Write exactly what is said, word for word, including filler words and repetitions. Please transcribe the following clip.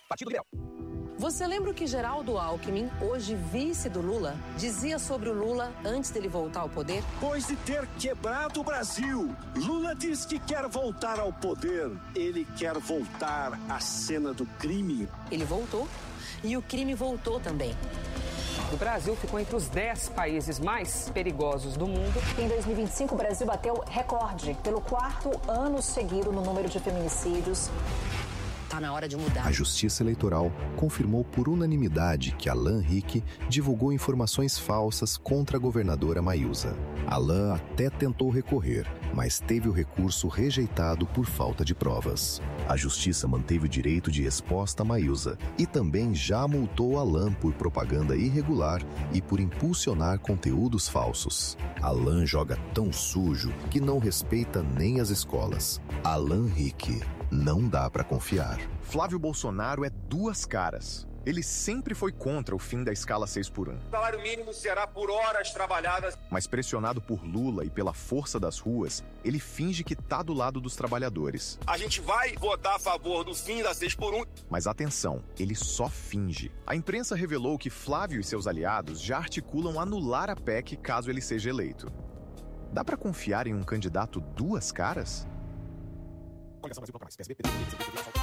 Partido Liberal. Você lembra o que Geraldo Alckmin, hoje vice do Lula, dizia sobre o Lula antes dele voltar ao poder? Depois de ter quebrado o Brasil, Lula diz que quer voltar ao poder. Ele quer voltar à cena do crime. Ele voltou e o crime voltou também. O Brasil ficou entre os dez países mais perigosos do mundo. Em dois mil e vinte e cinco, o Brasil bateu recorde pelo quarto ano seguido no número de feminicídios. Tá na hora de mudar. A Justiça Eleitoral confirmou por unanimidade que Alan Rick divulgou informações falsas contra a governadora Mayuza. Alan até tentou recorrer, mas teve o recurso rejeitado por falta de provas. A Justiça manteve o direito de resposta a Mayuza e também já multou Alan por propaganda irregular e por impulsionar conteúdos falsos. Alan joga tão sujo que não respeita nem as escolas. Alan Rick. Não dá pra confiar. Flávio Bolsonaro é duas caras. Ele sempre foi contra o fim da escala seis por um. O salário mínimo será por horas trabalhadas. Mas pressionado por Lula e pela força das ruas, ele finge que tá do lado dos trabalhadores. A gente vai votar a favor do fim da seis por um. Mas atenção, ele só finge. A imprensa revelou que Flávio e seus aliados já articulam anular a P E C caso ele seja eleito. Dá pra confiar em um candidato duas caras?